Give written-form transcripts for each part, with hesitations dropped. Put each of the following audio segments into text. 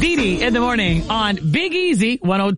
Dee in the morning on Big Easy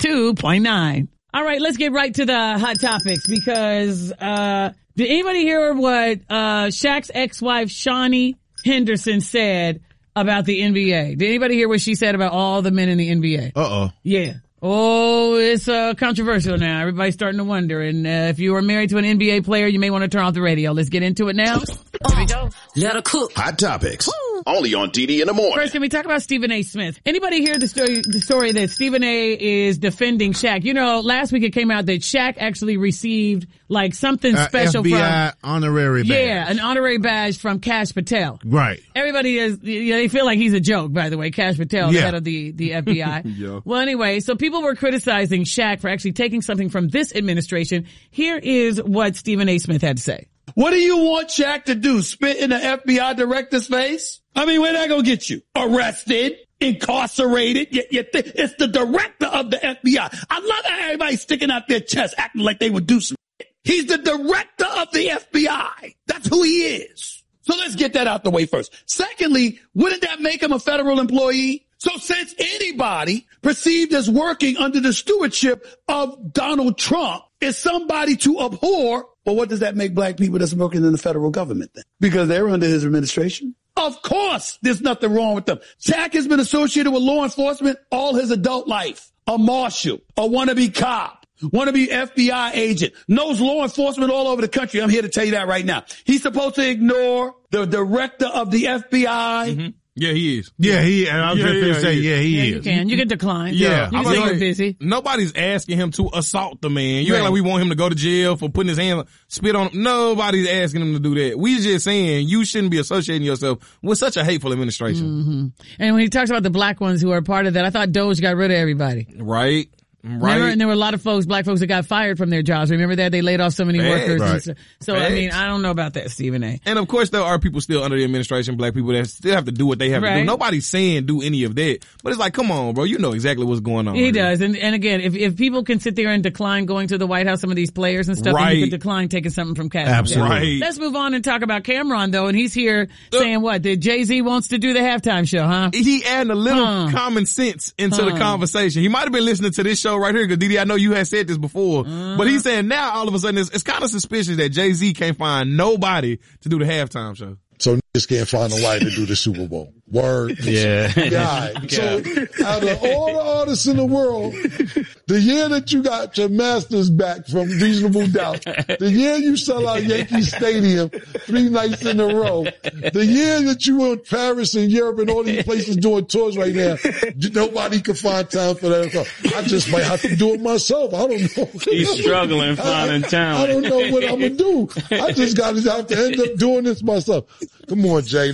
102.9. All right, let's get right to the hot topics because, did anybody hear what, Shaq's ex-wife Shawnee Henderson said about the NBA? Did anybody hear what she said about all the men in the NBA? Uh-oh. Yeah. Oh, it's controversial now. Everybody's starting to wonder. And if you are married to an NBA player, you may want to turn off the radio. Let's get into it now. Here we go. Let her cook. Hot topics. Only on Dee in the morning. First, can we talk about Stephen A. Smith? Anybody hear the story that Stephen A. is defending Shaq? You know, last week it came out that Shaq actually received like something special FBI from honorary badge. Yeah, an honorary badge from Kash Patel. Right. Everybody is, they feel like he's a joke, by the way, Kash Patel, the head of the FBI. Yeah. Well, anyway, so people were criticizing Shaq for actually taking something from this administration. Here is what Stephen A. Smith had to say. What do you want Shaq to do? Spit in the FBI director's face? I mean, where that gonna get you? Arrested? Incarcerated? It's the director of the FBI. I love how everybody's sticking out their chest acting like they would do some shit. He's the director of the FBI. That's who he is. So let's get that out the way first. Secondly, wouldn't that make him a federal employee? So since anybody perceived as working under the stewardship of Donald Trump is somebody to abhor, well, what does that make black people that's working in the federal government then? Because they're under his administration? Of course, there's nothing wrong with them. Shaq has been associated with law enforcement all his adult life. A marshal, a wannabe cop, wannabe FBI agent, knows law enforcement all over the country. I'm here to tell you that right now. He's supposed to ignore the director of the FBI. Mm-hmm. Yeah, he is. Yeah, he is. I was just going to say, he is. You can decline. Yeah. You can say you're busy. Nobody's asking him to assault the man. You act like we want him to go to jail for putting his hand, spit on him. Nobody's asking him to do that. We just saying you shouldn't be associating yourself with such a hateful administration. Mm-hmm. And when he talks about the black ones who are part of that, I thought Doge got rid of everybody. Right. Remember, and there were a lot of black folks that got fired from their jobs. Remember that? They laid off so many workers. Right. So, I mean, I don't know about that, Stephen A. And of course, there are people still under the administration, black people that still have to do what they have to do. Nobody's saying do any of that. But it's like, come on, bro. You know exactly what's going on. He does. And again, if people can sit there and decline going to the White House, some of these players and stuff, then you could decline taking something from Kash. Absolutely. Right. Let's move on and talk about Cameron, though. And he's here saying what? That Jay-Z wants to do the halftime show, huh? He added a little common sense into the conversation. He might have been listening to this show right here because Didi, I know you had said this before, but he's saying now all of a sudden it's kind of suspicious that Jay-Z can't find nobody to do the halftime show. So niggas can't find nobody to do the Super Bowl. Word. Yeah. God. So out of all the artists in the world, the year that you got your masters back from Reasonable Doubt, the year you sell out Yankee Stadium 3 nights in a row, the year that you were in Paris and Europe and all these places doing tours right now, nobody can find time for that. I just might have to do it myself. I don't know. He's struggling finding time. I don't know what I'm going to do. I just got to have to end up doing this myself. Come on, Jay.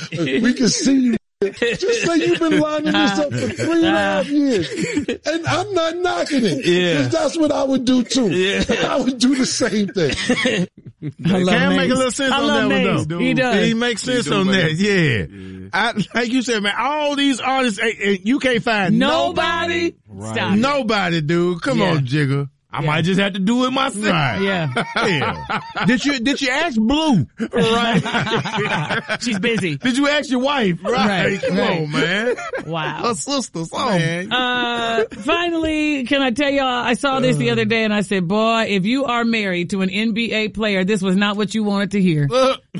We can see you. Just say you've been lining this up for 3.5 years. And I'm not knocking it. Yeah. Because that's what I would do too. Yeah. I would do the same thing. Can make a little sense on that one though. He does. He makes sense on that. Yeah. Like you said, man, all these artists, you can't find nobody. Stop. Nobody, dude. Come on, Jigga. I might just have to do it myself. Right. Yeah. Did you ask Blue? Right. She's busy. Did you ask your wife? Right. Come on, man. Wow. Her sister, man. Finally, can I tell y'all, I saw this the other day and I said, boy, if you are married to an NBA player, this was not what you wanted to hear.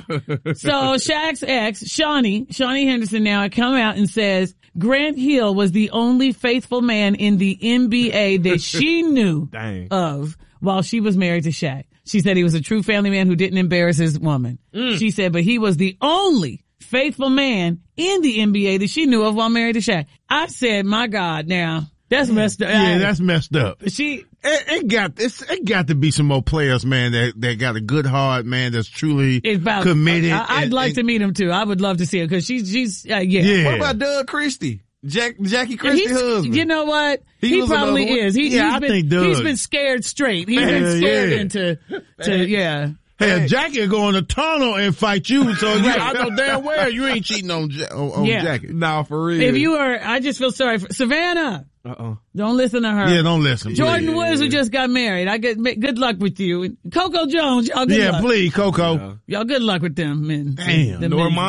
So Shaq's ex, Shawnee Henderson now come out and says Grant Hill was the only faithful man in the NBA that she knew of while she was married to Shaq. She said he was a true family man who didn't embarrass his woman. She said, but he was the only faithful man in the NBA that she knew of while married to Shaq. I said, my God, now that's messed up. Yeah, that's messed up. It got to be some more players, man, that got a good heart, man, that's truly committed. I'd like to meet him too. I would love to see her because she's What about Doug Christie? Jackie Christie's husband. You know what? He probably is. I think Doug. He's been scared straight. He's been scared into Hey, if Jackie will go in the tunnel and fight you, so I know damn well you ain't cheating on Jackie. Nah, for real. If you are, I just feel sorry for Savannah. Don't listen to her. Yeah, don't listen. Jordan Woods, who just got married. Good luck with you. And Coco Jones, y'all good luck. Yeah, please, Coco. Y'all good luck with them, men. Damn. Normani.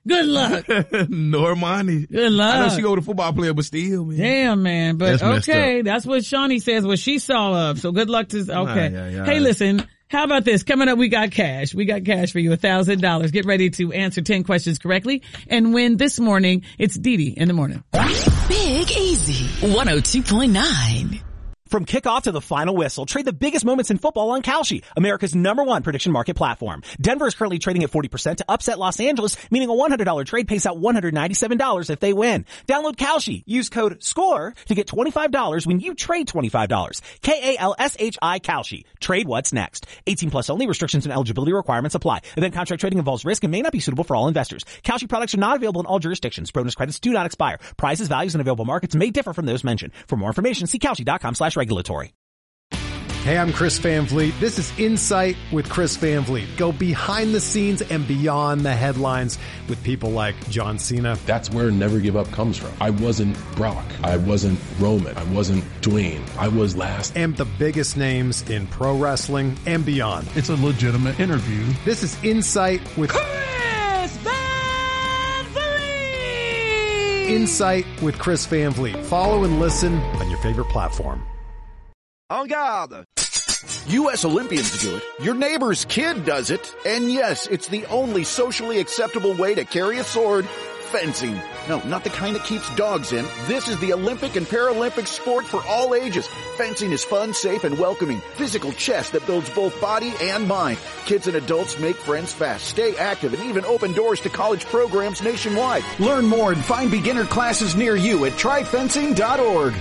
Good luck. Normani. Good luck. I know she go with a football player, but still, man. Damn, man. But That's okay, that's what Shawnee says, what she saw of. So good luck to, okay. Yeah. Hey, listen, how about this? Coming up, we got cash. We got cash for you, $1,000. Get ready to answer 10 questions correctly and win this morning. It's Dee in the morning. Big Easy 102.9. From kickoff to the final whistle, trade the biggest moments in football on Kalshi, America's #1 prediction market platform. Denver is currently trading at 40% to upset Los Angeles, meaning a $100 trade pays out $197 if they win. Download Kalshi. Use code SCORE to get $25 when you trade $25. Kalshi Kalshi. Trade what's next. 18 plus only. Restrictions and eligibility requirements apply. Event contract trading involves risk and may not be suitable for all investors. Kalshi products are not available in all jurisdictions. Bonus credits do not expire. Prices, values, and available markets may differ from those mentioned. For more information, see Kalshi.com/regulatory. Hey, I'm Chris Van Vliet. This is Insight with Chris Van Vliet. Go behind the scenes and beyond the headlines with people like John Cena. That's where Never Give Up comes from. I wasn't Brock. I wasn't Roman. I wasn't Dwayne. I was last. And the biggest names in pro wrestling and beyond. It's a legitimate interview. This is Insight with Chris Van Vliet. Insight with Chris Van Vliet. Follow and listen on your favorite platform. En garde! U.S. Olympians do it. Your neighbor's kid does it. And yes, it's the only socially acceptable way to carry a sword. Fencing. No, not the kind that keeps dogs in. This is the Olympic and Paralympic sport for all ages. Fencing is fun, safe, and welcoming. Physical chess that builds both body and mind. Kids and adults make friends fast, stay active, and even open doors to college programs nationwide. Learn more and find beginner classes near you at tryfencing.org.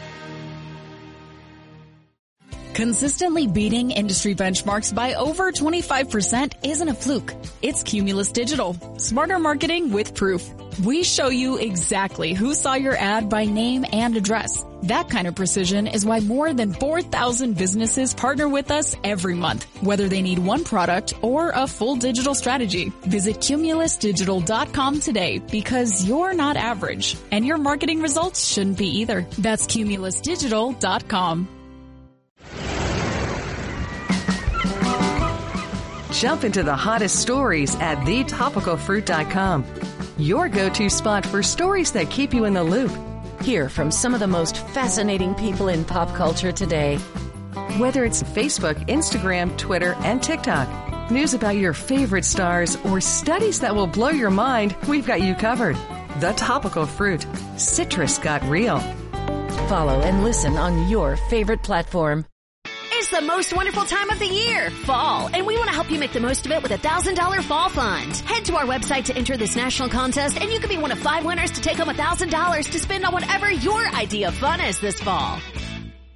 Consistently beating industry benchmarks by over 25% isn't a fluke. It's Cumulus Digital. Smarter marketing with proof. We show you exactly who saw your ad by name and address. That kind of precision is why more than 4,000 businesses partner with us every month, whether they need one product or a full digital strategy. Visit cumulusdigital.com today because you're not average and your marketing results shouldn't be either. That's cumulusdigital.com. Jump into the hottest stories at thetopicalfruit.com. Your go-to spot for stories that keep you in the loop. Hear from some of the most fascinating people in pop culture today. Whether it's Facebook, Instagram, Twitter, and TikTok. News about your favorite stars or studies that will blow your mind, we've got you covered. The Topical Fruit. Citrus got real. Follow and listen on your favorite platform. It's the most wonderful time of the year, fall, and we want to help you make the most of it with a $1,000 fall fund. Head to our website to enter this national contest, and you could be one of 5 winners to take home $1,000 to spend on whatever your idea of fun is this fall.